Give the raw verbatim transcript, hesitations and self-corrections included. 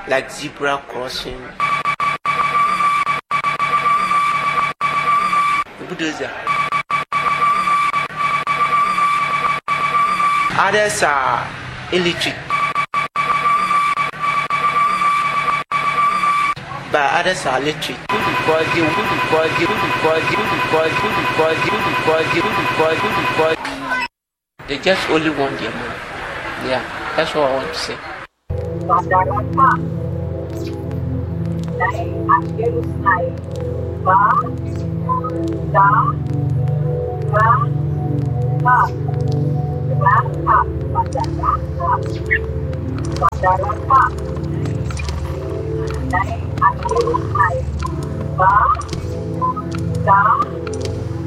like zebra crossing. The bulldozer. Others are electric, but others are electric. They just only want their money. Yeah, that's what I want to say. Ba, da,